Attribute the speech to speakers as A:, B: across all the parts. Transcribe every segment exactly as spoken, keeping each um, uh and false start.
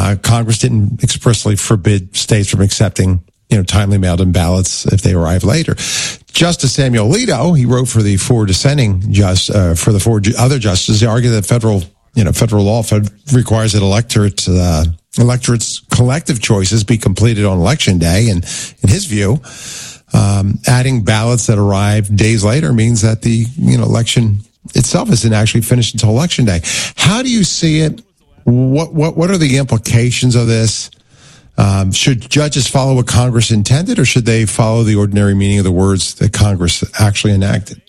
A: Uh, Congress didn't expressly forbid states from accepting, you know, timely mailed-in ballots if they arrive later. Justice Samuel Alito, he wrote for the four dissenting just uh, for the four other justices. He argued that federal, you know, federal law fed, requires that electorate uh, electorate's collective choices be completed on election day, and in his view, um, adding ballots that arrive days later means that the you know election itself isn't actually finished until election day. How do you see it? What what what are the implications of this? Um, should judges follow what Congress intended, or should they follow the ordinary meaning of the words that Congress actually enacted?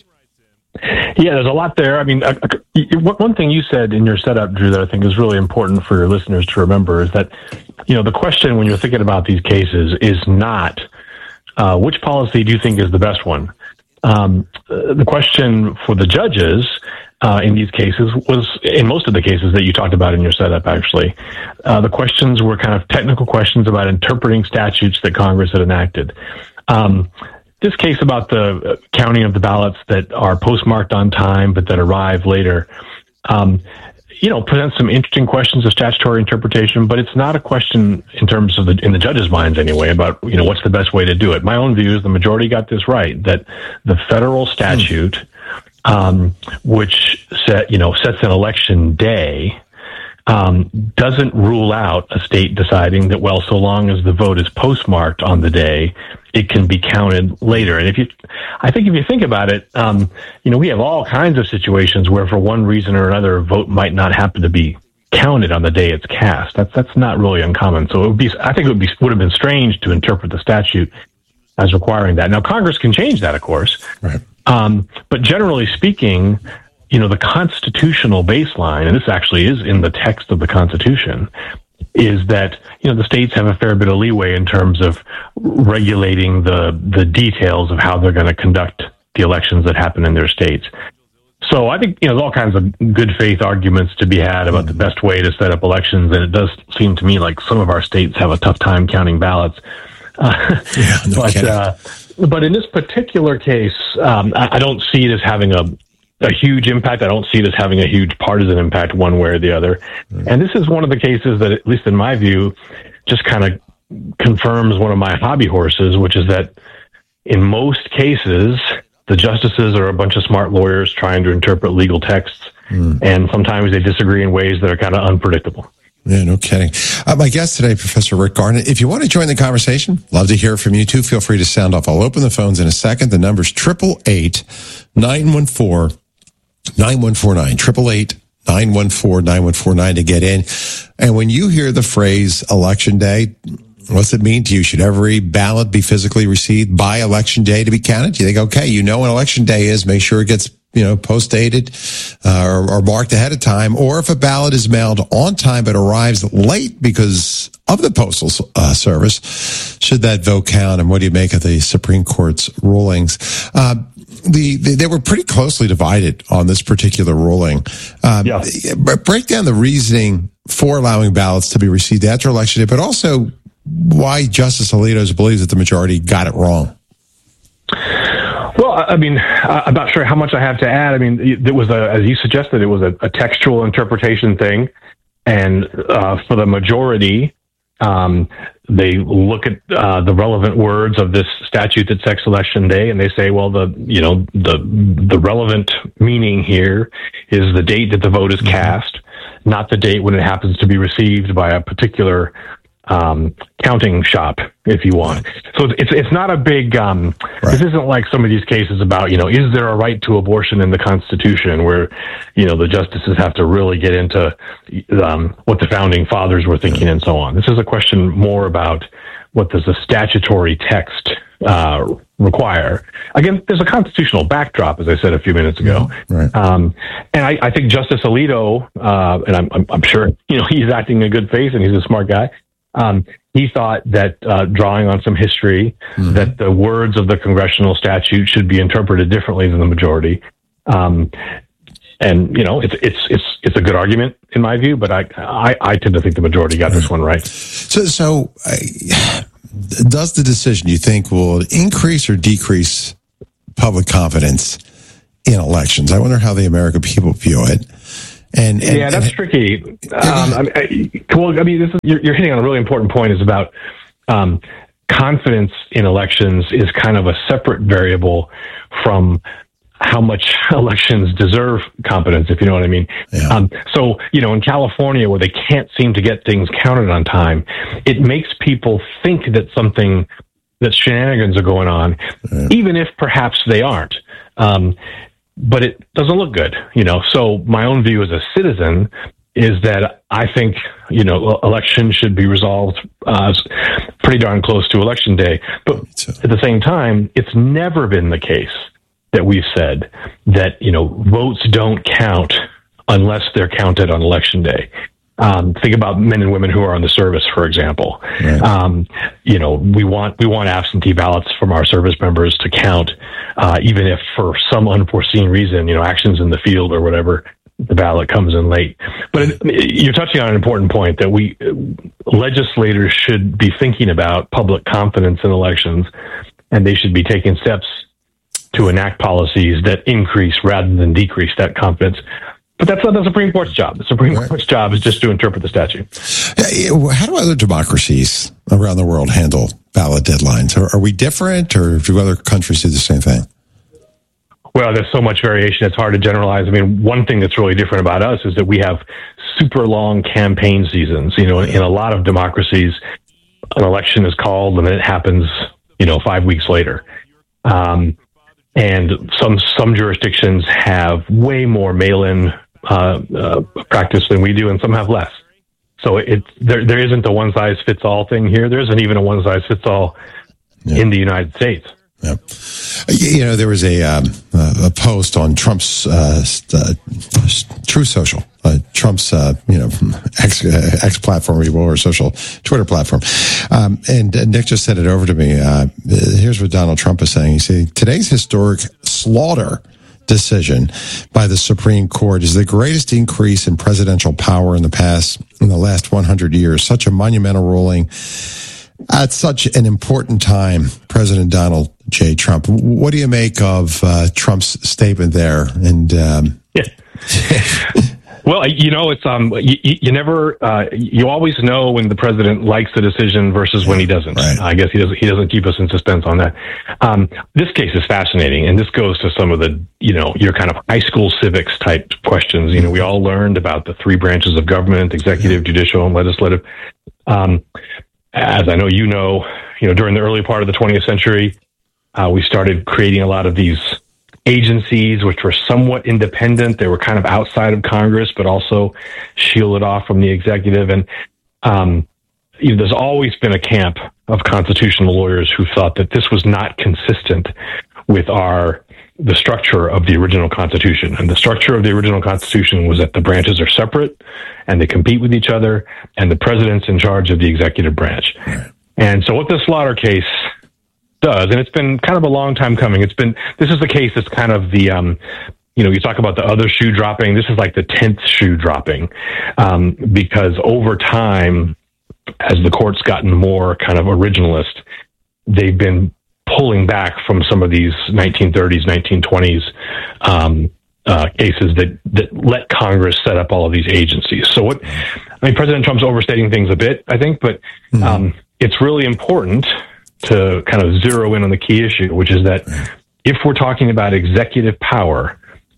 B: Yeah, there's a lot there. I mean, uh, one thing you said in your setup, Drew, that I think is really important for your listeners to remember is that, you know, the question when you're thinking about these cases is not uh, which policy do you think is the best one. Um, the question for the judges Uh, in these cases was, in most of the cases that you talked about in your setup, actually, uh, the questions were kind of technical questions about interpreting statutes that Congress had enacted. Um, this case about the counting of the ballots that are postmarked on time but that arrive later, um, you know, presents some interesting questions of statutory interpretation, but it's not a question in terms of the, in the judges' minds anyway, about, you know, what's the best way to do it. My own view is the majority got this right, that the federal statute, hmm. Um, which set, you know, sets an election day, um, doesn't rule out a state deciding that, well, so long as the vote is postmarked on the day, it can be counted later. And if you, I think if you think about it, um, you know, we have all kinds of situations where for one reason or another, a vote might not happen to be counted on the day it's cast. That's, that's not really uncommon. So it would be, I think it would be, would have been strange to interpret the statute as requiring that. Now, Congress can change that, of course.
A: Right.
B: Um, but generally speaking, you know, the constitutional baseline, and this actually is in the text of the Constitution, is that, you know, the states have a fair bit of leeway in terms of regulating the the details of how they're going to conduct the elections that happen in their states. So I think, you know, there's all kinds of good faith arguments to be had about the best way to set up elections, and it does seem to me like some of our states have a tough time counting ballots. Uh,
A: yeah, no
B: but, uh, but in this particular case, um, I, I don't see it as having a, a huge impact. I don't see it as having a huge partisan impact one way or the other. Mm. And this is one of the cases that, at least in my view, just kind of confirms one of my hobby horses, which is that in most cases, the justices are a bunch of smart lawyers trying to interpret legal texts, mm. and sometimes they disagree in ways that are kind of unpredictable.
A: Yeah, no kidding. Uh, my guest today, Professor Rick Garnett. If you want to join the conversation, love to hear from you too. Feel free to sound off. I'll open the phones in a second. The number's triple eight nine one four nine one four nine. Triple eight nine one four nine one four nine to get in. And when you hear the phrase election day, what's it mean to you? Should every ballot be physically received by election day to be counted? You think, okay, you know when election day is, make sure it gets, you know, post-dated uh, or, or marked ahead of time. Or if a ballot is mailed on time but arrives late because of the Postal uh, Service, should that vote count? And what do you make of the Supreme Court's rulings? Uh, the, the they were pretty closely divided on this particular ruling. Um, yeah. Break down the reasoning for allowing ballots to be received after election day, but also why Justice Alito believes that the majority got it wrong.
B: Well, I mean, I'm not sure how much I have to add. I mean, it was a, as you suggested, it was a, a textual interpretation thing. And uh, for the majority, um, they look at uh, the relevant words of this statute that sets election day, and they say, well, the, you know, the, the relevant meaning here is the date that the vote is cast, not the date when it happens to be received by a particular um, counting shop, if you want. So it's it's not a big, um, right. This isn't like some of these cases about, you know, is there a right to abortion in the Constitution, where, you know, the justices have to really get into um, what the founding fathers were thinking and so on. This is a question more about what does the statutory text uh, require. Again, there's a constitutional backdrop, as I said a few minutes ago. Right. Um, and I, I think Justice Alito, uh, and I'm, I'm, I'm sure, you know, he's acting in good faith and he's a smart guy. Um, he thought that, uh, drawing on some history, mm-hmm. that the words of the congressional statute should be interpreted differently than the majority. Um, and, you know, it's, it's, it's, it's a good argument in my view, but I, I, I tend to think the majority got this one right.
A: So, so uh, does the decision, you think, will increase or decrease public confidence in elections? I wonder how the American people view it. And, and
B: yeah, that's
A: and,
B: tricky. Um, I, I, well, I mean, this is, you're, you're hitting on a really important point. Is about um, confidence in elections is kind of a separate variable from how much elections deserve competence, if you know what I mean. Yeah. Um, so, you know, in California, where they can't seem to get things counted on time, it makes people think that something, that shenanigans are going on, yeah. even if perhaps they aren't. Um, but it doesn't look good, you know. So my own view as a citizen is that I think, you know, elections should be resolved uh, pretty darn close to election day. But at the same time, it's never been the case that we've said that, you know, votes don't count unless they're counted on election day. Um, think about men and women who are on the service, for example. Right. Um, you know, we want we want absentee ballots from our service members to count, uh, even if for some unforeseen reason, you know, actions in the field or whatever, the ballot comes in late. But it, you're touching on an important point that we legislators should be thinking about public confidence in elections, and they should be taking steps to enact policies that increase rather than decrease that confidence. But that's not the Supreme Court's job. The Supreme right. Court's job is just to interpret the statute.
A: How do other democracies around the world handle ballot deadlines? Are, are we different, or do other countries do the same thing?
B: Well, there's so much variation, it's hard to generalize. I mean, one thing that's really different about us is that we have super long campaign seasons. You know, in, in a lot of democracies, an election is called and then it happens, you know, five weeks later. Um, and some some jurisdictions have way more mail-in uh, uh, practice than we do, and some have less. So it there there isn't a one-size-fits-all thing here. There isn't even a one-size-fits-all yeah. in the United States.
A: Yeah. You know, there was a um, a post on Trump's uh, uh, Truth Social, uh, Trump's uh, you know X uh, X platform, or social Twitter platform, um, and uh, Nick just sent it over to me. Uh, here's what Donald Trump is saying. He said, "Today's historic slaughter decision by the Supreme Court is the greatest increase in presidential power in the past in the last one hundred years. Such a monumental ruling at such an important time." President Donald J. Trump. What do you make of uh, Trump's statement there? And um,
B: yeah. Well, you know, it's um, you, you never, uh, you always know when the president likes a decision versus when he doesn't. Right. I guess he doesn't. He doesn't keep us in suspense on that. Um, this case is fascinating, and this goes to some of the, you know, your kind of high school civics type questions. You know, we all learned about the three branches of government: executive, judicial, and legislative. Um, as I know, you know, you know, during the early part of the twentieth century, uh, we started creating a lot of these agencies which were somewhat independent. They were kind of outside of Congress, but also shielded off from the executive. And um, you know, there's always been a camp of constitutional lawyers who thought that this was not consistent with our the structure of the original Constitution. And the structure of the original Constitution was that the branches are separate and they compete with each other, and the president's in charge of the executive branch. Right. And so what the Slaughter case does, and it's been kind of a long time coming, it's been, this is the case that's kind of the, um, you know, you talk about the other shoe dropping, this is like the tenth shoe dropping, um, because over time, as the court's gotten more kind of originalist, they've been pulling back from some of these nineteen thirties, nineteen twenties um, uh, cases that, that let Congress set up all of these agencies. So what, I mean, President Trump's overstating things a bit, I think, but um, mm-hmm. it's really important to kind of zero in on the key issue, which is that if we're talking about executive power,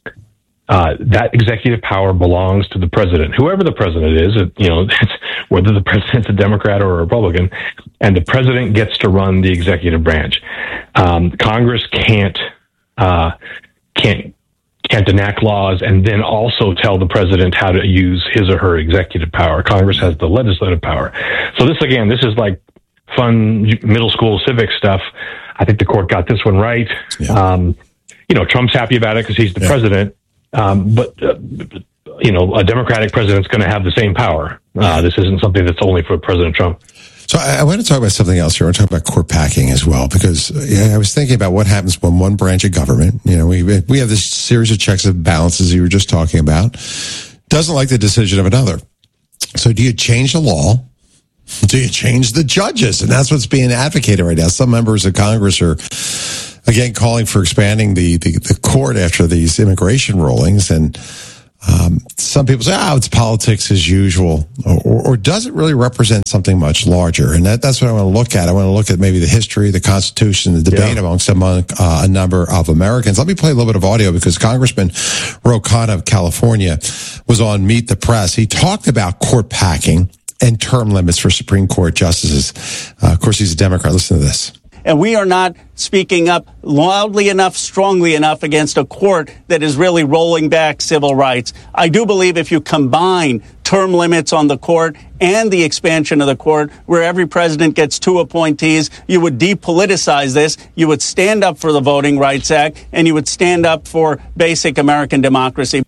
B: uh, that executive power belongs to the president, whoever the president is, you know, whether the president's a Democrat or a Republican, and the president gets to run the executive branch. Um, Congress can't, uh, can't, can't enact laws and then also tell the president how to use his or her executive power. Congress has the legislative power. So this, again, this is like fun middle school civics stuff. I think the court got this one right. Yeah. Um, you know, Trump's happy about it because he's the yeah. president. Um, but, uh, you know, a Democratic president's going to have the same power. Uh, this isn't something that's only for President Trump.
A: So I, I want to talk about something else here. I want to talk about court packing as well, because yeah, I was thinking about what happens when one branch of government, you know, we we have this series of checks and balances you were just talking about, doesn't like the decision of another. So do you change the law? Do you change the judges? And that's what's being advocated right now. Some members of Congress are, again, calling for expanding the, the, the court after these immigration rulings. And Um, some people say, oh, it's politics as usual, or, or does it really represent something much larger? And that, that's what I want to look at. I want to look at maybe the history, the Constitution, the debate yeah. amongst among uh, a number of Americans. Let me play a little bit of audio because Congressman Ro Khanna of California was on Meet the Press. He talked about court packing and term limits for Supreme Court justices. Uh, of course, he's a Democrat. Listen to this.
C: And we are not speaking up loudly enough, strongly enough against a court that is really rolling back civil rights. I do believe if you combine term limits on the court and the expansion of the court, where every president gets two appointees, you would depoliticize this, you would stand up for the Voting Rights Act, and you would stand up for basic American democracy.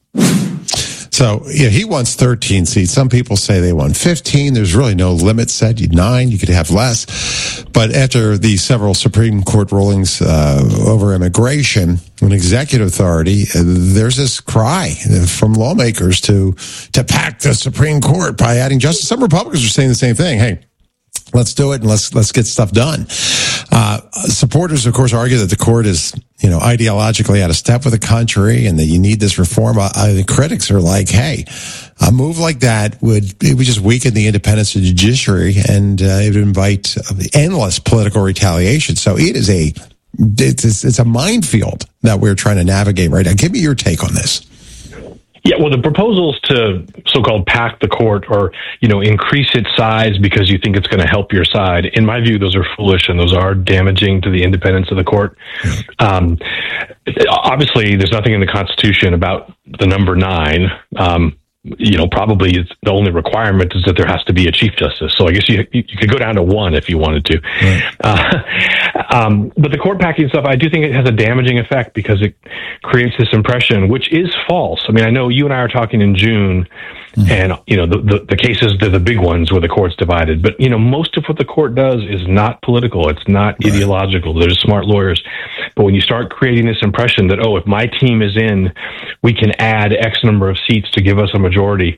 A: So, yeah, he wants thirteen seats. Some people say they want fifteen. There's really no limit set. You nine, you could have less. But after the several Supreme Court rulings uh, over immigration and executive authority, uh, there's this cry from lawmakers to to pack the Supreme Court by adding justice. Some Republicans are saying the same thing. Hey, let's do it and let's let's get stuff done. Uh, supporters, of course, argue that the court is, you know, ideologically out of step with the country and that you need this reform. Uh, the critics are like, hey, a move like that would, it would just weaken the independence of the judiciary and uh, it would invite endless political retaliation. So it is a, it's, it's a minefield that we're trying to navigate right now. Give me your take on this.
B: Yeah, well, the proposals to so-called pack the court or, you know, increase its size because you think it's going to help your side, in my view, those are foolish and those are damaging to the independence of the court. Um, obviously, there's nothing in the Constitution about the number nine. Um, you know, probably it's, the only requirement is that there has to be a Chief Justice. So I guess you you could go down to one if you wanted to. Right. Uh, um, but the court packing stuff, I do think it has a damaging effect because it creates this impression, which is false. I mean, I know you and I are talking in June, mm-hmm. and, you know, the, the, the cases, they're the big ones where the court's divided. But, you know, most of what the court does is not political. It's not right. ideological. They're smart lawyers. But when you start creating this impression that, oh, if my team is in, we can add X number of seats to give us a majority.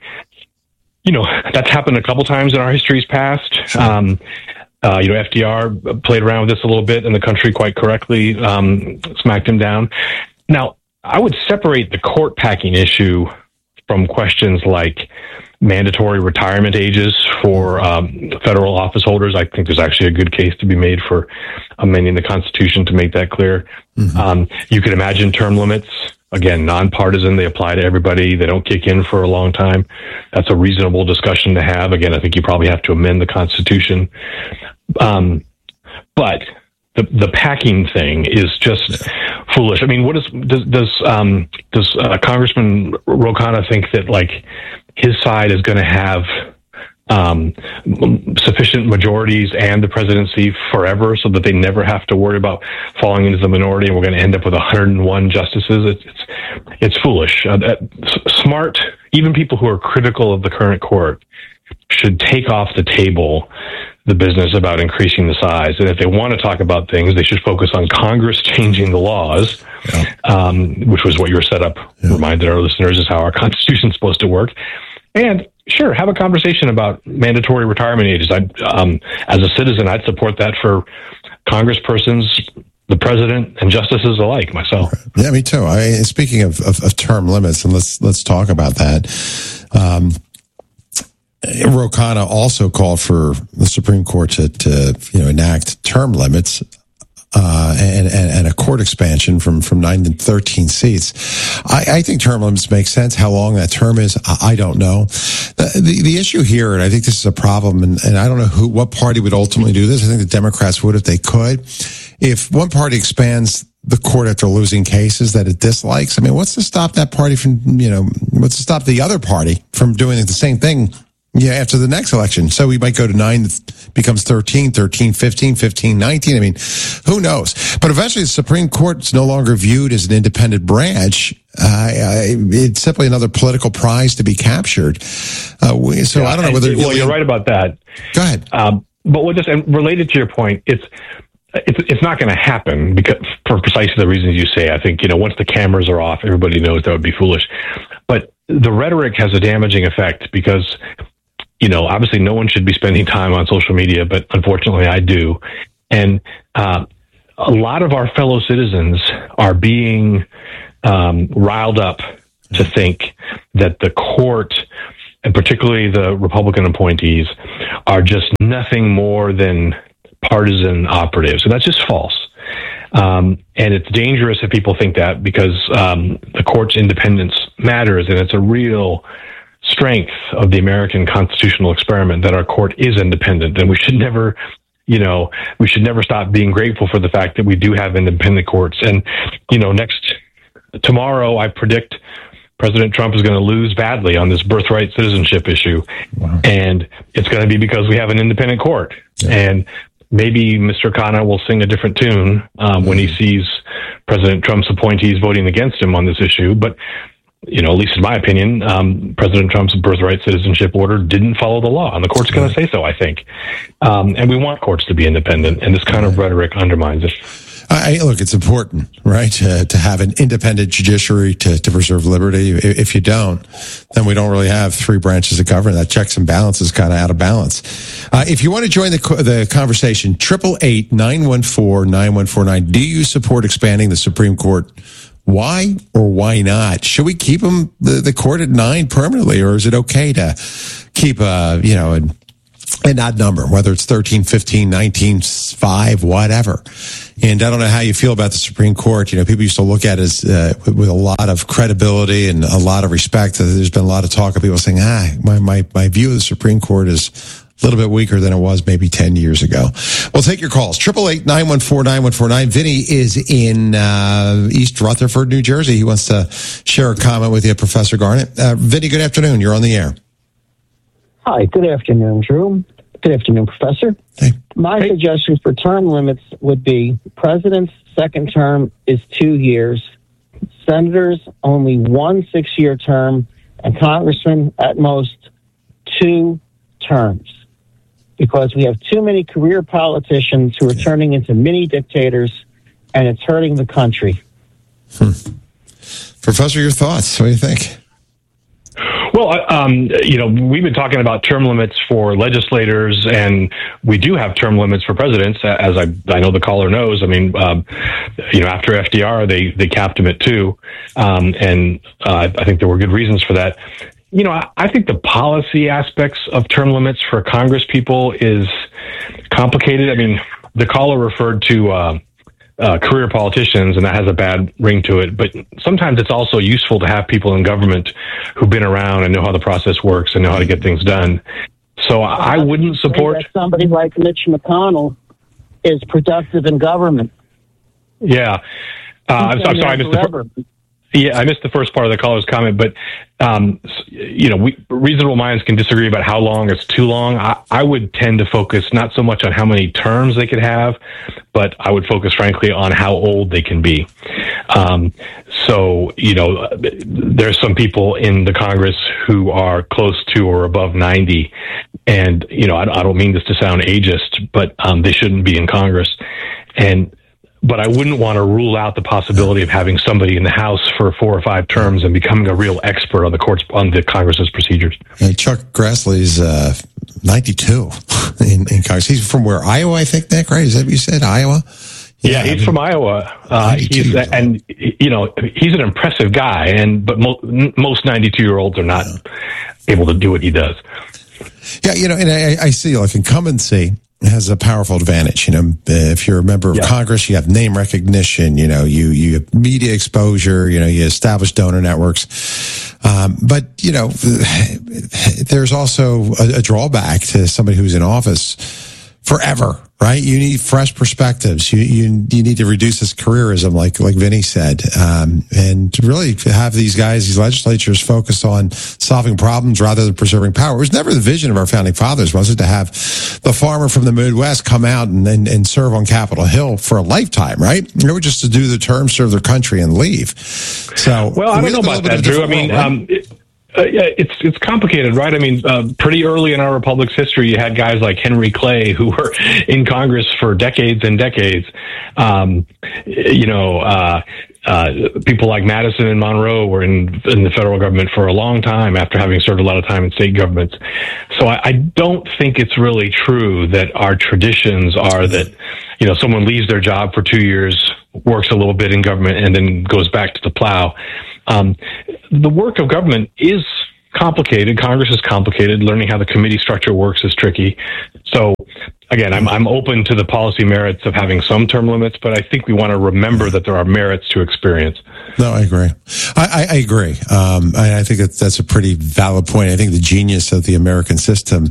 B: You know, that's happened a couple times in our history's past. Sure. Um, uh, you know, F D R played around with this a little bit and the country quite correctly um, smacked him down. Now, I would separate the court packing issue from questions like mandatory retirement ages for um, federal office holders. I think there's actually a good case to be made for amending the Constitution to make that clear. Mm-hmm. Um, you could imagine term limits. Again, nonpartisan, they apply to everybody. They don't kick in for a long time. That's a reasonable discussion to have. Again, I think you probably have to amend the Constitution. Um, but the the packing thing is just foolish. I mean, what is, does, does, um, does uh, Congressman Ro Khanna think that, like, his side is going to have um, sufficient majorities and the presidency forever so that they never have to worry about falling into the minority and we're going to end up with one hundred one justices? It's it's, it's foolish. Uh, that, smart, even people who are critical of the current court should take off the table the business about increasing the size. And if they want to talk about things, they should focus on Congress changing the laws, yeah. um, which was what your setup yeah. reminded our listeners is how our Constitution is supposed to work. And sure, have a conversation about mandatory retirement ages. I, um, as a citizen, I'd support that for congresspersons, the president, and justices alike. Myself,
A: yeah, me too. I, speaking of, of, of term limits, and let's let's talk about that. Um, Ro Khanna also called for the Supreme Court to, to you know enact term limits. Uh, and, and, and a court expansion from, from nine to thirteen seats. I, I think term limits make sense. How long that term is, I, I don't know. The, the, the issue here, and I think this is a problem, and, and I don't know who, what party would ultimately do this. I think the Democrats would if they could. If one party expands the court after losing cases that it dislikes, I mean, what's to stop that party from, you know, what's to stop the other party from doing the same thing? Yeah, after the next election. So we might go to nine, becomes thirteen, thirteen, fifteen, fifteen, nineteen. I mean, who knows? But eventually the Supreme Court's no longer viewed as an independent branch. Uh, it's simply another political prize to be captured. Uh, so yeah, I don't know whether...
B: Well, you're right about that.
A: Go ahead.
B: Um, but what just, and related to your point, it's, it's, it's not going to happen because for precisely the reasons you say. I think, you know, once the cameras are off, everybody knows that would be foolish. But the rhetoric has a damaging effect because... You know, obviously no one should be spending time on social media, but unfortunately I do. And uh, a lot of our fellow citizens are being um, riled up to think that the court, and particularly the Republican appointees, are just nothing more than partisan operatives. So that's just false. Um, and it's dangerous if people think that, because um, the court's independence matters, and it's a real strength of the American constitutional experiment that our court is independent. And we should never, you know, we should never stop being grateful for the fact that we do have independent courts. And, you know, next tomorrow, I predict President Trump is going to lose badly on this birthright citizenship issue. Wow. And it's going to be because we have an independent court. Yeah. And maybe Mister Khanna will sing a different tune um, when he sees President Trump's appointees voting against him on this issue. But, you know, at least in my opinion, um, President Trump's birthright citizenship order didn't follow the law, and the court's going to say so, I think. Um, and we want courts to be independent, and this kind of rhetoric undermines it.
A: I, look, it's important, right, uh, to have an independent judiciary to, to preserve liberty. If you don't, then we don't really have three branches of government. That checks and balance is kind of out of balance. Uh, if you want to join the the conversation, triple eight nine one four nine one four nine. Do you support expanding the Supreme Court? Why or why not? Should we keep them the, the court at nine permanently, or is it okay to keep a you know an an odd number, whether it's thirteen, fifteen, nineteen, five, whatever? And I don't know how you feel about the Supreme Court. You know, people used to look at it as, uh, with a lot of credibility and a lot of respect. There's been a lot of talk of people saying, ah, my, my, my view of the Supreme Court is a little bit weaker than it was maybe ten years ago. We'll take your calls. triple eight nine one four nine one four nine. Vinny is in, uh, East Rutherford, New Jersey. He wants to share a comment with you, Professor Garnett. Uh, Vinny, good afternoon. You're on the air.
D: Hi, good afternoon, Drew. Good afternoon, Professor.
A: Hey.
D: My
B: hey.
D: suggestion for term limits would be president's second term is two years, senators only one six-year term, and congressmen at most two terms. Because we have too many career politicians who are turning into mini dictators, and it's hurting the country.
A: Hmm. Professor, your thoughts? What do you think?
B: Well, um, you know, we've been talking about term limits for legislators, and we do have term limits for presidents, as I, I know the caller knows. I mean, um, you know, after F D R, they, they capped him at two, um, and uh, I think there were good reasons for that. You know, I, I think the policy aspects of term limits for Congress people is complicated. I mean, the caller referred to uh, uh, career politicians, and that has a bad ring to it. But sometimes it's also useful to have people in government who've been around and know how the process works and know how to get things done. So well, I wouldn't support
D: somebody like Mitch McConnell is productive in government.
B: Yeah, uh, I'm, I'm sorry, I missed the fir- yeah, I missed the first part of the caller's comment, but um, you know, we, reasonable minds can disagree about how long is too long. I, I would tend to focus not so much on how many terms they could have, but I would focus, frankly, on how old they can be. Um, so, you know, there's some people in the Congress who are close to or above ninety, and you know, I, I don't mean this to sound ageist, but um, they shouldn't be in Congress, and. But I wouldn't want to rule out the possibility of having somebody in the House for four or five terms and becoming a real expert on the courts, on the Congress's procedures.
A: Uh, Chuck Grassley's uh, ninety-two in, in Congress. He's from where? Iowa, I think, Nick, right? Is that what you said? Iowa?
B: Yeah, yeah he's I mean, from Iowa. Uh, he's, and, you know, he's an impressive guy, and but mo- most ninety-two-year-olds are not yeah. able to do what he does.
A: Yeah, you know, and I, I see, like, incumbency has a powerful advantage. You know, if you're a member of yeah. Congress, you have name recognition, you know, you, you have media exposure, you know, you establish donor networks. Um, but, you know, there's also a, a drawback to somebody who's in office forever, right? You need fresh perspectives. You, you, you need to reduce this careerism, like, like Vinny said, um, and to really have these guys, these legislatures focus on solving problems rather than preserving power. It was never the vision of our founding fathers, was it, to have the farmer from the Midwest come out and, and, and serve on Capitol Hill for a lifetime, right? They were just to do the term, serve their country, and leave. So,
B: well, I don't know about that, Drew. I mean, world, right? um, it, Uh, yeah, it's it's complicated, right? I mean, uh, pretty early in our republic's history, you had guys like Henry Clay who were in Congress for decades and decades. Um, you know, uh, uh, people like Madison and Monroe were in in the federal government for a long time after having served a lot of time in state governments. So I, I don't think it's really true that our traditions are that, you know, someone leaves their job for two years, works a little bit in government, and then goes back to the plow. Um, the work of government is complicated. Congress is complicated. Learning how the committee structure works is tricky. So, again, I'm I'm open to the policy merits of having some term limits, but I think we want to remember that there are merits to experience.
A: No, I agree. I, I, I agree. Um, I, I think that that's a pretty valid point. I think the genius of the American system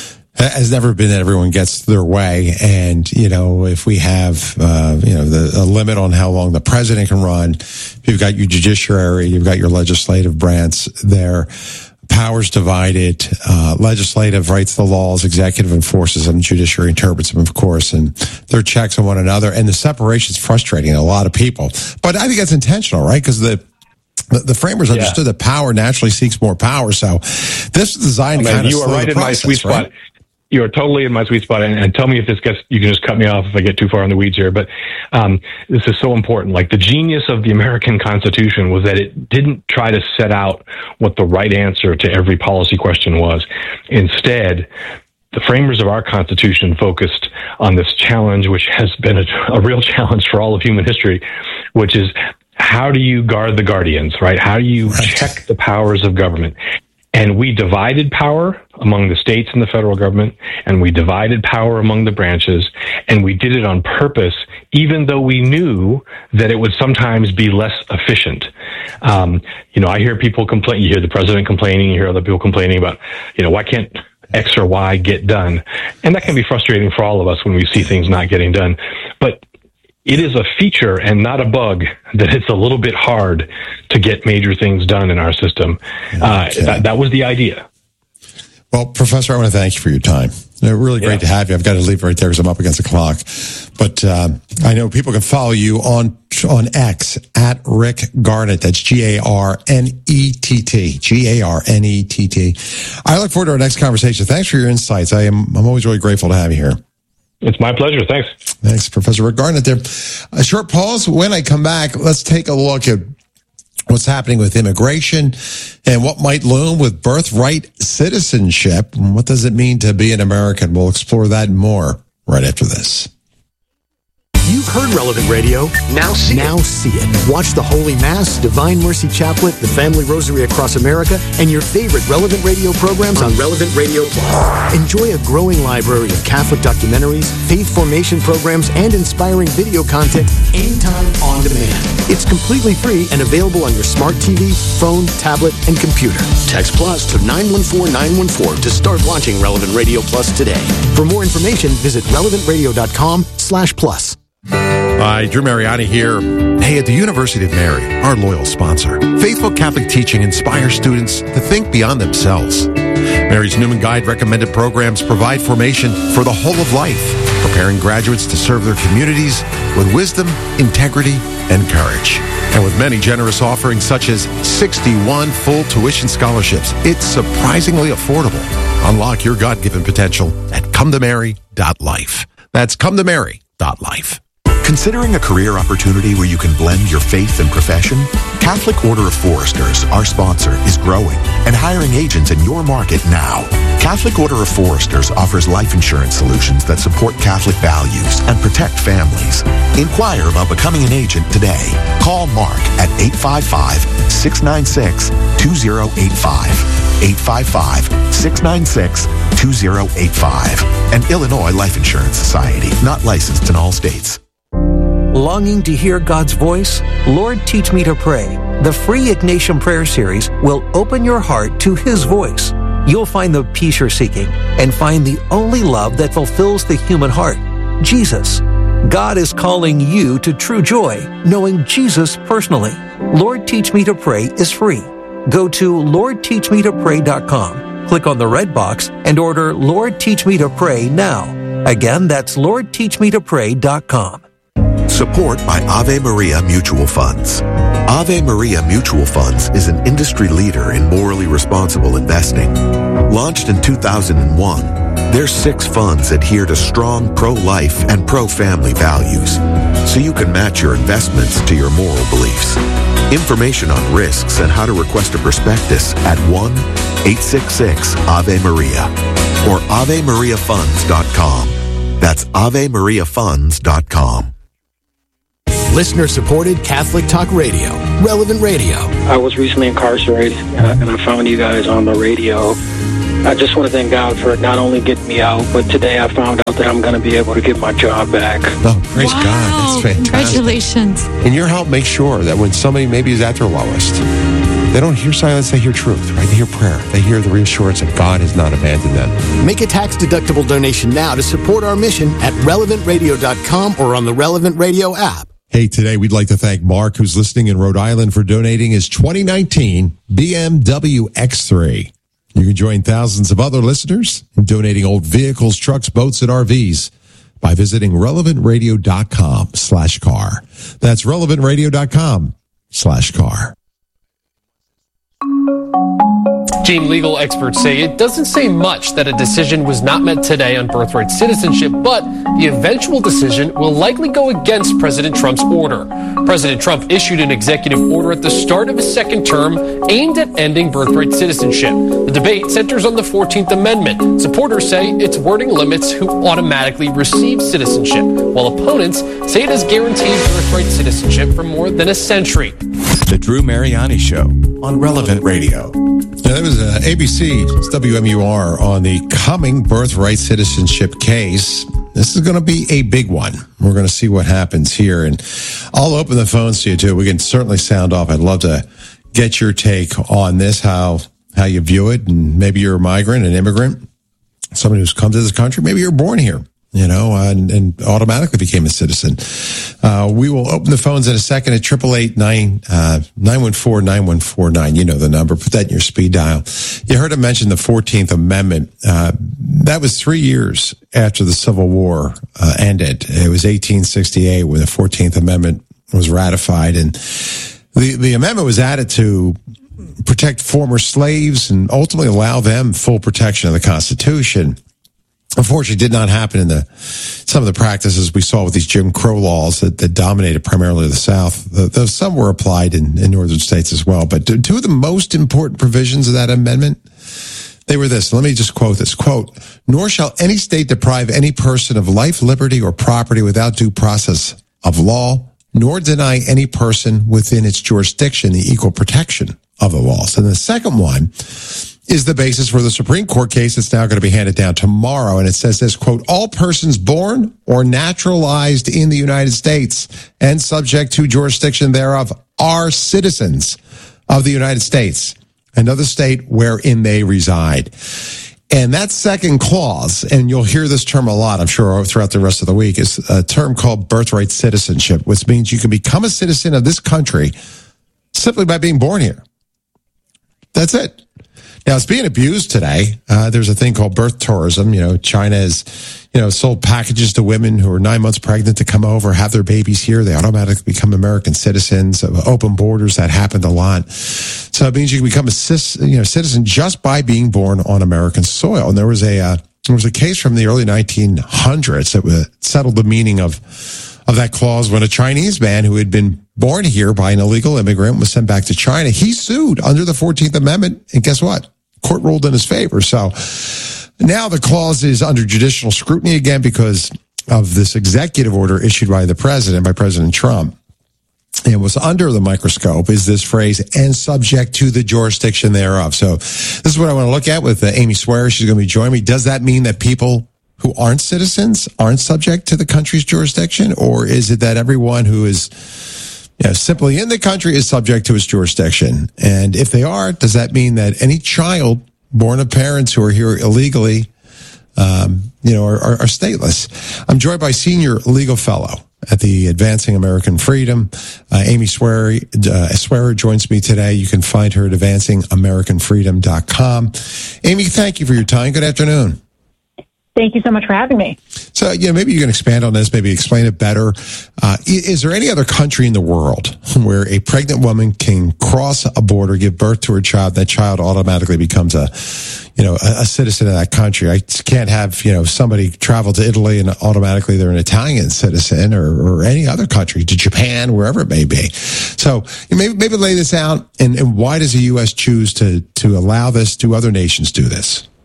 A: has never been that everyone gets their way. And, you know, if we have, uh, you know, the, a limit on how long the president can run, you've got your judiciary, you've got your legislative branch there, powers divided, uh, legislative writes the laws, executive enforces them, judiciary interprets them, of course, and there are checks on one another. And the separation is frustrating to a lot of people. But I think that's intentional, right? Because the The, the framers understood yeah. that power naturally seeks more power. So this is designed I mean, to kind of
B: you are
A: slow
B: right
A: the
B: in
A: process,
B: my sweet
A: right?
B: spot. You are totally in my sweet spot. And, and tell me if this gets, you can just cut me off if I get too far in the weeds here. But um, this is so important. Like the genius of the American Constitution was that it didn't try to set out what the right answer to every policy question was. Instead, the framers of our Constitution focused on this challenge, which has been a, a real challenge for all of human history, which is how do you guard the guardians, right? How do you right. check the powers of government? And we divided power among the states and the federal government, and we divided power among the branches, and we did it on purpose, even though we knew that it would sometimes be less efficient. Um, you know, I hear people complain, you hear the president complaining, you hear other people complaining about, you know, why can't X or Y get done? And that can be frustrating for all of us when we see things not getting done. But it is a feature and not a bug that it's a little bit hard to get major things done in our system. Okay. Uh, that, that was the idea.
A: Well, Professor, I want to thank you for your time. Really great yeah. to have you. I've got to leave right there because I'm up against the clock. But uh, I know people can follow you on on X at Rick Garnett. That's G A R N E T T. G A R N E T T. I look forward to our next conversation. Thanks for your insights. I am I'm always really grateful to have you here.
B: It's my pleasure. Thanks.
A: Thanks, Professor Rick Garnett there. A short pause. When I come back, let's take a look at what's happening with immigration and what might loom with birthright citizenship. What does it mean to be an American? We'll explore that and more right after this.
E: You've heard Relevant Radio. Now see now it. see it. Watch the Holy Mass, Divine Mercy Chaplet, the Family Rosary Across America, and your favorite Relevant Radio programs on Relevant Radio Plus. Enjoy a growing library of Catholic documentaries, faith formation programs, and inspiring video content anytime on demand. It's completely free and available on your smart T V, phone, tablet, and computer. Text Plus to nine one four nine one four to start watching Relevant Radio Plus today. For more information, visit relevant radio dot com slash plus.
F: Hi, Drew Mariani here. Hey, at the University of Mary, our loyal sponsor, faithful Catholic teaching inspires students to think beyond themselves. Mary's Newman Guide recommended programs provide formation for the whole of life, preparing graduates to serve their communities with wisdom, integrity, and courage. And with many generous offerings such as sixty-one full tuition scholarships, it's surprisingly affordable. Unlock your God-given potential at come to mary dot life. That's come to mary dot life.
G: Considering a career opportunity where you can blend your faith and profession? Catholic Order of Foresters, our sponsor, is growing and hiring agents in your market now. Catholic Order of Foresters offers life insurance solutions that support Catholic values and protect families. Inquire about becoming an agent today. Call Mark at eight five five, six nine six, two zero eight five. eight five five, six nine six, two zero eight five. An Illinois Life Insurance Society, not licensed in all states.
E: Longing to hear God's voice? Lord, Teach Me to Pray. The free Ignatian Prayer Series will open your heart to His voice. You'll find the peace you're seeking and find the only love that fulfills the human heart, Jesus. God is calling you to true joy, knowing Jesus personally. Lord, Teach Me to Pray is free. Go to lord teach me to pray dot com, click on the red box, and order Lord, Teach Me to Pray now. Again, that's lord teach me to pray dot com.
G: Support by Ave Maria Mutual Funds. Ave Maria Mutual Funds is an industry leader in morally responsible investing. Launched in two thousand one, their six funds adhere to strong pro-life and pro-family values, so you can match your investments to your moral beliefs. Information on risks and how to request a prospectus at one eight six six Ave Maria or ave maria funds dot com. That's ave maria funds dot com.
E: Listener-supported Catholic Talk Radio. Relevant Radio.
H: I was recently incarcerated, uh, and I found you guys on the radio. I just want to thank God for not only getting me out, but today I found out that I'm going to be able to get my job back.
A: Oh, praise
I: wow.
A: God. That's fantastic.
I: Congratulations.
A: And your help makes sure that when somebody maybe is at their lowest, they don't hear silence, they hear truth, right? They hear prayer. They hear the reassurance that God has not abandoned them.
E: Make a tax-deductible donation now to support our mission at relevant radio dot com or on the Relevant Radio app.
A: Hey, today we'd like to thank Mark, who's listening in Rhode Island, for donating his twenty nineteen B M W X three. You can join thousands of other listeners in donating old vehicles, trucks, boats, and R Vs by visiting relevant radio dot com slash car. That's relevant radio dot com slash car.
J: Gene, legal experts say it doesn't say much that a decision was not met today on birthright citizenship, but the eventual decision will likely go against President Trump's order. President Trump issued an executive order at the start of his second term aimed at ending birthright citizenship. The debate centers on the fourteenth Amendment. Supporters say its wording limits who automatically receive citizenship, while opponents say it has guaranteed birthright citizenship for more than a century.
G: The Drew Mariani Show on Relevant Radio.
A: Now, that was uh, A B C, it's W M U R, on the coming birthright citizenship case. This is going to be a big one. We're going to see what happens here. And I'll open the phones to you, too. We can certainly sound off. I'd love to get your take on this, how how you view it. And maybe you're a migrant, an immigrant, somebody who's come to this country. Maybe you're born here, you know, and, and automatically became a citizen. Uh, we will open the phones in a second at eight eight eight, nine one four, nine one four nine. You know the number. Put that in your speed dial. You heard him mention the fourteenth Amendment. Uh, that was three years after the Civil War uh, ended. It was eighteen sixty-eight when the fourteenth Amendment was ratified. And the, the amendment was added to protect former slaves and ultimately allow them full protection of the Constitution. Unfortunately, it did not happen in the some of the practices we saw with these Jim Crow laws that, that dominated primarily the South. Though some were applied in, in northern states as well. But two of the most important provisions of that amendment, they were this. Let me just quote this. Quote, "Nor shall any state deprive any person of life, liberty, or property without due process of law, nor deny any person within its jurisdiction the equal protection of the laws." And the second one is the basis for the Supreme Court case that's now going to be handed down tomorrow. And it says this, quote, "All persons born or naturalized in the United States and subject to jurisdiction thereof are citizens of the United States, another state wherein they reside." And that second clause, and you'll hear this term a lot, I'm sure, throughout the rest of the week, is a term called birthright citizenship, which means you can become a citizen of this country simply by being born here. That's it. Now, it's being abused today. Uh, there's a thing called birth tourism. You know, China has, you know, sold packages to women who are nine months pregnant to come over, have their babies here. They automatically become American citizens. Open borders, that happened a lot. So it means you can become a cis, you know, citizen just by being born on American soil. And there was a, uh, there was a case from the early nineteen hundreds that was, settled the meaning of, of that clause when a Chinese man who had been born here by an illegal immigrant was sent back to China. He sued under the fourteenth Amendment. And guess what? Court ruled in his favor. So now the clause is under judicial scrutiny again because of this executive order issued by the president, by President Trump. And what's under the microscope is this phrase, "and subject to the jurisdiction thereof." So this is what I want to look at with uh, Amy Swearer. She's going to be joining me. Does that mean that people who aren't citizens aren't subject to the country's jurisdiction? Or is it that everyone who is you know, simply in the country is subject to its jurisdiction? And if they are, does that mean that any child born of parents who are here illegally, um, you know, are, are, are stateless? I'm joined by senior legal fellow at the Advancing American Freedom, uh, Amy Swearer. Uh, Swearer joins me today. You can find her at advancing american freedom dot com. Amy, thank you for your time. Good afternoon.
K: Thank you so much for having me.
A: So, yeah, maybe you can expand on this, maybe explain it better. Uh, is there any other country in the world where a pregnant woman can cross a border, give birth to her child, that child automatically becomes a, you know, a, a citizen of that country? I can't have, you know, somebody travel to Italy and automatically they're an Italian citizen, or, or any other country, to Japan, wherever it may be. So maybe, maybe lay this out, and, and why does the U S choose to, to allow this? Do other nations do this?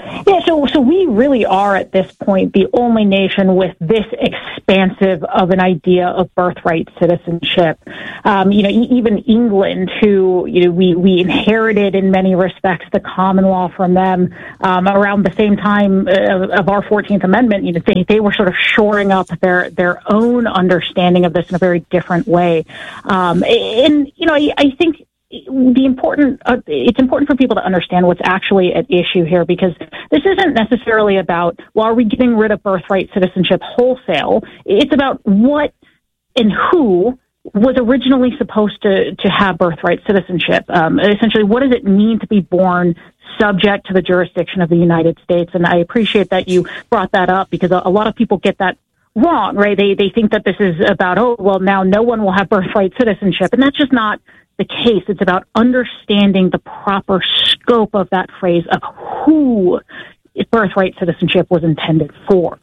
K: Yeah, so so we really are at this point the only nation with this expansive of an idea of birthright citizenship. Um, you know, even England, who you know we, we inherited in many respects the common law from them um, around the same time uh, of our fourteenth Amendment. You know, they they were sort of shoring up their their own understanding of this in a very different way. Um, and you know, I, I think. The important, uh, it's important for people to understand what's actually at issue here, because this isn't necessarily about, well, are we getting rid of birthright citizenship wholesale? It's about what and who was originally supposed to, to have birthright citizenship. Um, essentially, what does it mean to be born subject to the jurisdiction of the United States? And I appreciate that you brought that up, because a, a lot of people get that wrong, right? They, they think that this is about, oh, well, now no one will have birthright citizenship. And that's just not the case. It's about understanding the proper scope of that phrase of who birthright citizenship was intended for.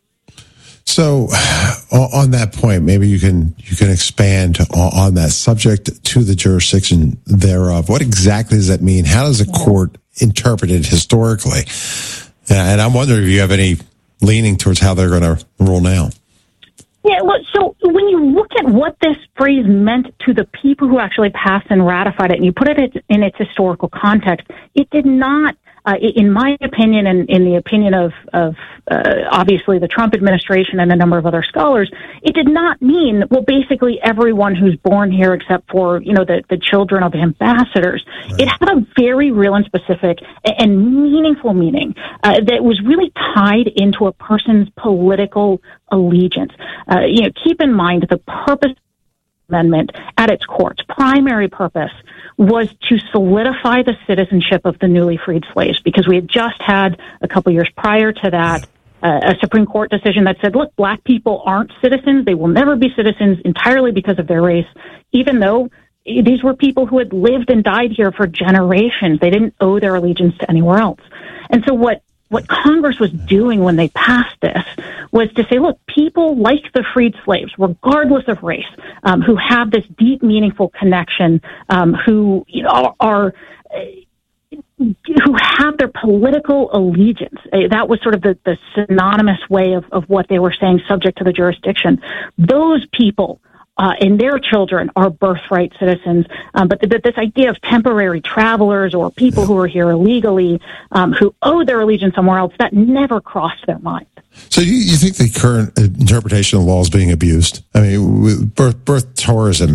A: So, on that point, maybe you can you can expand on that subject to the jurisdiction thereof. What exactly does that mean? How does a court interpret it historically? And I'm wondering if you have any leaning towards how they're going to rule now.
K: Yeah, well, so when you look at what this phrase meant to the people who actually passed and ratified it, and you put it in its historical context, it did not, uh, in my opinion, and in the opinion of, of uh, obviously the Trump administration and a number of other scholars, it did not mean, well, basically everyone who's born here except for, you know, the, the children of ambassadors. Right. It had a very real and specific and meaningful meaning uh, that was really tied into a person's political allegiance. Uh, you know, keep in mind the purpose of the amendment at its core, its primary purpose was to solidify the citizenship of the newly freed slaves, because we had just had a couple years prior to that uh, a Supreme Court decision that said, look, black people aren't citizens. They will never be citizens entirely because of their race, even though these were people who had lived and died here for generations. They didn't owe their allegiance to anywhere else. And so what What Congress was doing when they passed this was to say, look, people like the freed slaves, regardless of race, um, who have this deep, meaningful connection, um, who you know, are, are uh, who have their political allegiance. Uh, that was sort of the, the synonymous way of, of what they were saying, subject to the jurisdiction. Those people Uh, and their children are birthright citizens. Um, but, the, but this idea of temporary travelers or people who are here illegally, um, who owe their allegiance somewhere else, that never crossed their mind.
A: So you, you think the current interpretation of the law is being abused? I mean, with birth, birth tourism,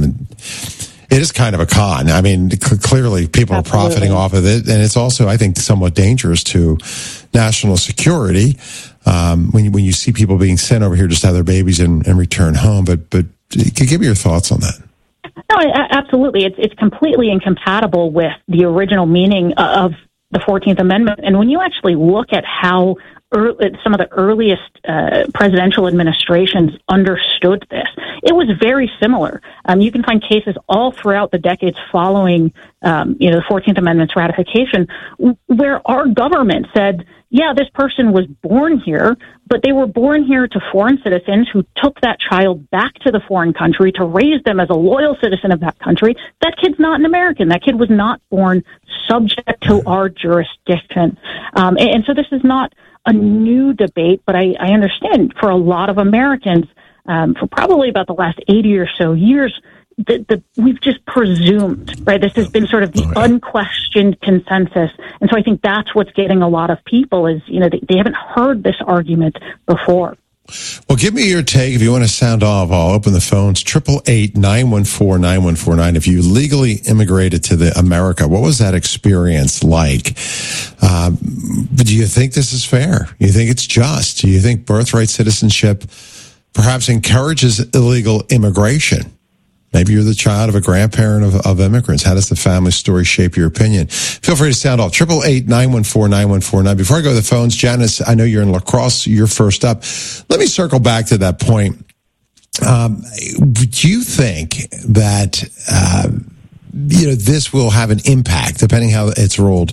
A: it is kind of a con. I mean, c- clearly people Absolutely. are profiting off of it. And it's also, I think, somewhat dangerous to national security um, when, you, when you see people being sent over here just to have their babies and, and return home. But, but give me your thoughts on that.
K: No, absolutely. It's it's completely incompatible with the original meaning of the fourteenth Amendment. And when you actually look at how early, some of the earliest uh, presidential administrations understood this, it was very similar. Um, you can find cases all throughout the decades following, um, you know, the fourteenth Amendment's ratification, where our government said, yeah, this person was born here, but they were born here to foreign citizens who took that child back to the foreign country to raise them as a loyal citizen of that country. That kid's not an American. That kid was not born subject to our jurisdiction. Um, and, and so this is not a new debate, but I, I understand for a lot of Americans, um, for probably about the last eighty or so years, The, the, we've just presumed, right? This has been sort of the oh, yeah. unquestioned consensus. And so I think that's what's getting a lot of people is, you know, they, they haven't heard this argument before.
A: Well, give me your take. If you want to sound off, I'll open the phones. eight eight eight, nine one four, nine one four nine. If you legally immigrated to the America, what was that experience like? Um, do you think this is fair? Do you think it's just? Do you think birthright citizenship perhaps encourages illegal immigration? Maybe you're the child of a grandparent of, of immigrants. How does the family story shape your opinion? Feel free to sound off. eight eight eight, nine one four, nine one four nine. Before I go to the phones, Janice, I know you're in La Crosse. You're first up. Let me circle back to that point. Um, do you think that, uh, you know, this will have an impact, depending how it's rolled,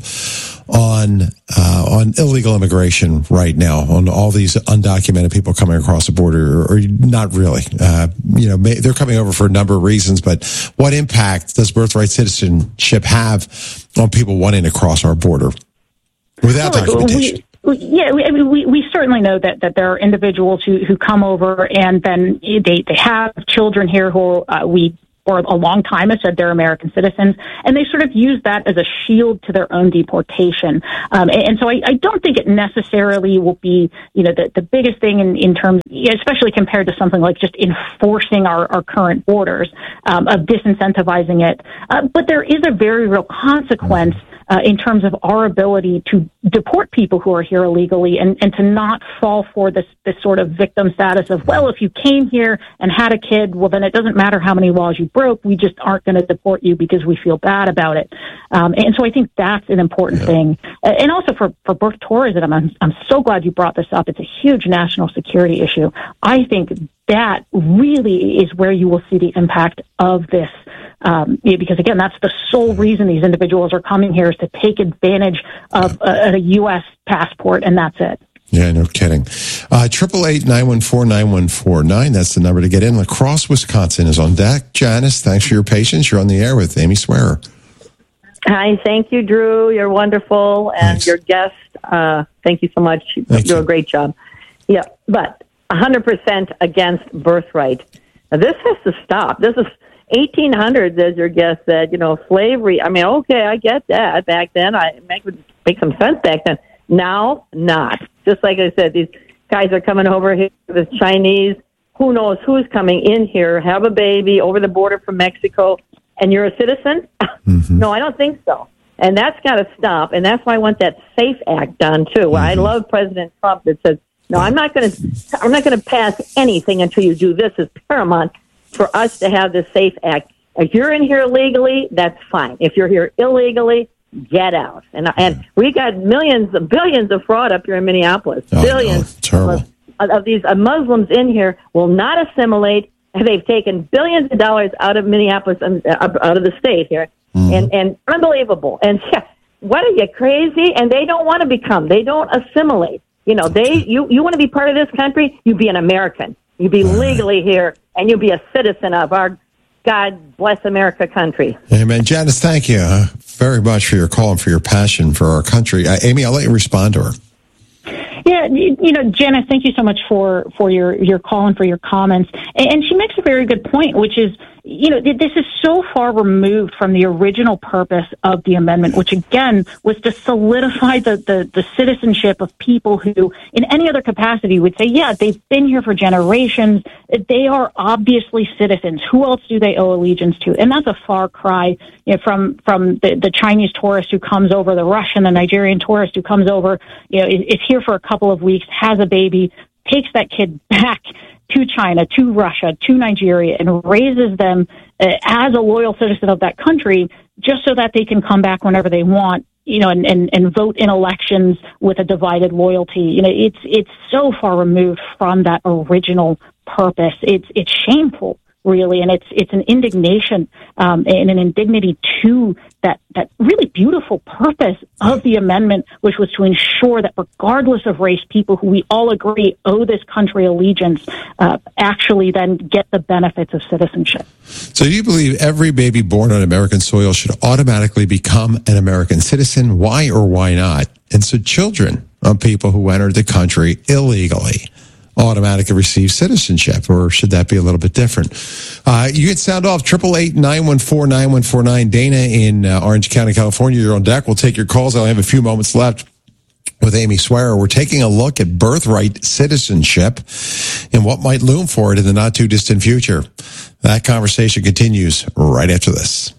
A: on uh, on illegal immigration right now, on all these undocumented people coming across the border, or, or not really? Uh, you know, may, they're coming over for a number of reasons, but what impact does birthright citizenship have on people wanting to cross our border without
K: well,
A: documentation?
K: We- Yeah, we, we, we certainly know that, that there are individuals who, who come over and then they, they have children here who uh, we for a long time have said they're American citizens, and they sort of use that as a shield to their own deportation. Um, and, and so I, I don't think it necessarily will be, you know, the, the biggest thing in, in terms, especially compared to something like just enforcing our, our current borders, um, of disincentivizing it. Uh, but there is a very real consequence Uh, in terms of our ability to deport people who are here illegally and, and to not fall for this, this sort of victim status of, well, if you came here and had a kid, well, then it doesn't matter how many laws you broke. We just aren't going to deport you because we feel bad about it. Um, and so I think that's an important yeah. thing. Uh, and also for, for birth tourism, I'm, I'm so glad you brought this up. It's a huge national security issue. I think that really is where you will see the impact of this. Um, yeah, because again, that's the sole reason these individuals are coming here is to take advantage of a, a U S passport, and that's it.
A: Yeah, no kidding. Triple eight nine one four nine one four nine. That's the number to get in. La Crosse, Wisconsin is on deck. Janice, thanks for your patience. You're on the air with Amy Swearer.
I: Hi, thank you, Drew. You're wonderful, and Thanks. Your guest. Uh, thank you so much. You thank do you. a great job. Yeah, but one hundred percent against birthright. Now, this has to stop. This is eighteen hundreds, as your guest said, you know, slavery. I mean, okay, I get that. Back then, I make would make some sense back then. Now, not. Just like I said, these guys are coming over here, the Chinese. Who knows who's coming in here, have a baby over the border from Mexico, and you're a citizen? Mm-hmm. No, I don't think so. And that's got to stop. And that's why I want that SAFE Act done too. Mm-hmm. I love President Trump that says, no, I'm not going to. I'm not going to pass anything until you do this. Is paramount for us to have the SAFE Act. If you're in here legally, that's fine. If you're here illegally, get out. And and we got millions, billions of fraud up here in Minneapolis.
A: Oh,
I: billions
A: no,
I: of, of these uh, Muslims in here will not assimilate. They've taken billions of dollars out of Minneapolis and uh, out of the state here, mm. and and unbelievable. And yeah, what are you crazy? And they don't want to become. They don't assimilate. You know, they you you want to be part of this country? You be an American. You be legally here, and you'll be a citizen of our God bless America country.
A: Amen. Janice, thank you uh, very much for your call and for your passion for our country. Uh, Amy, I'll let you respond to her.
K: Yeah, you, you know, Janice, thank you so much for, for your, your call and for your comments. And, and she makes a very good point, which is, you know, this is so far removed from the original purpose of the amendment, which again was to solidify the, the, the citizenship of people who, in any other capacity, would say, yeah, they've been here for generations. They are obviously citizens. Who else do they owe allegiance to? And that's a far cry, you know, from from the, the Chinese tourist who comes over, the Russian, the Nigerian tourist who comes over, you know, is, is here for a couple of weeks, has a baby, takes that kid back to China, to Russia, to Nigeria, and raises them uh, as a loyal citizen of that country, just so that they can come back whenever they want, you know, and, and, and vote in elections with a divided loyalty. You know, it's it's so far removed from that original purpose. It's it's shameful, really, and it's it's an indignation um, and an indignity to that that really beautiful purpose of the amendment, which was to ensure that regardless of race, people who we all agree owe this country allegiance uh, actually then get the benefits of citizenship.
A: So you believe every baby born on American soil should automatically become an American citizen? Why or why not? And so children of people who entered the country illegally automatically receive citizenship, or should that be a little bit different? Uh, you can sound off triple eight nine one four nine one four nine. Dana in uh, Orange County, California, you're on deck. We'll take your calls. I only have a few moments left with Amy Swearer. We're taking a look at birthright citizenship and what might loom for it in the not too distant future. That conversation continues right after this.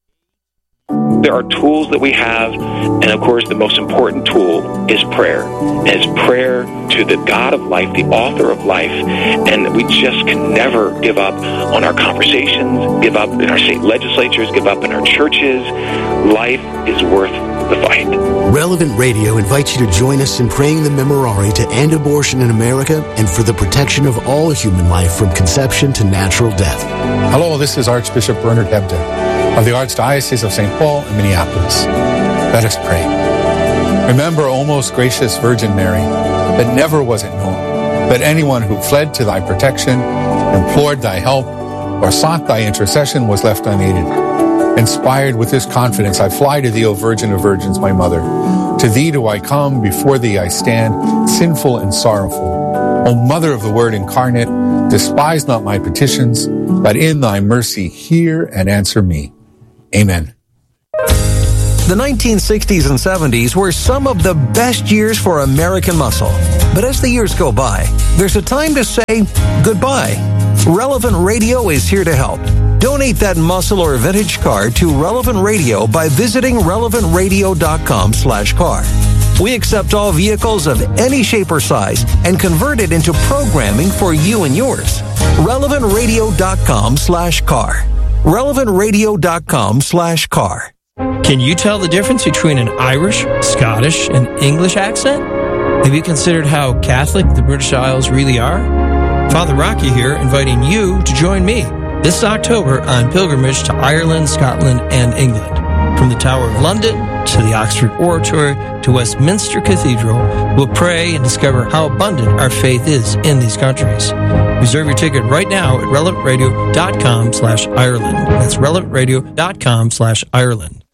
L: There are tools that we have, and of course the most important tool is prayer. And it's prayer to the God of life, the author of life, and we just can never give up on our conversations, give up in our state legislatures, give up in our churches. Life is worth the fight.
E: Relevant Radio invites you to join us in praying the Memorare to end abortion in America and for the protection of all human life from conception to natural death.
M: Hello, this is Archbishop Bernard Hebda of the Archdiocese of Saint Paul in Minneapolis. Let us pray. Remember, O most gracious Virgin Mary, that never was it known that anyone who fled to thy protection, implored thy help, or sought thy intercession was left unaided. Inspired with this confidence, I fly to thee, O Virgin of Virgins, my mother. To thee do I come, before thee I stand, sinful and sorrowful. O Mother of the Word incarnate, despise not my petitions, but in thy mercy hear and answer me. Amen.
N: The nineteen sixties and seventies were some of the best years for American muscle. But as the years go by, there's a time to say goodbye. Relevant Radio is here to help. Donate that muscle or vintage car to Relevant Radio by visiting relevant radio dot com slash car. We accept all vehicles of any shape or size and convert it into programming for you and yours. relevant radio dot com slash car. relevant radio dot com slash car.
O: Can you tell the difference between an Irish, Scottish, and English accent? Have you considered how Catholic the British Isles really are? Father Rocky here, inviting you to join me this October on pilgrimage to Ireland, Scotland, and England. From the Tower of London to the Oxford Oratory to Westminster Cathedral, we'll pray and discover how abundant our faith is in these countries. Reserve your ticket right now at relevant radio dot com slash Ireland. That's relevant radio dot com slash Ireland.